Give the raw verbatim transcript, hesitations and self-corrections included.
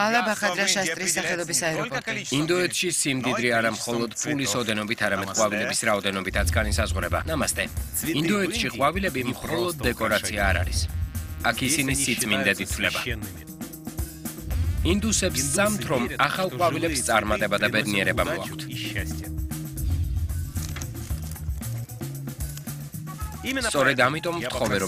ლალა ბახადრა შასტრის სახელობის აეროპორტი. ინდოეთში სიმდიდრე არა მხოლოდ ფულის ოდენობით, არამედ ყვავილების რაოდენობითაც განისაზღვრება. ნამასტე. ინდოეთში ყვავილები მხოლოდ დეკორაცია არ არის. აქ ისინი სიწმინდედ ითვლება. ინდუსებს სამთ, რომ ახალ ყვავილებს წარმატება და ბედნიერება მოაქვთ. სწორედ ამიტომ ვთხოვე, რომ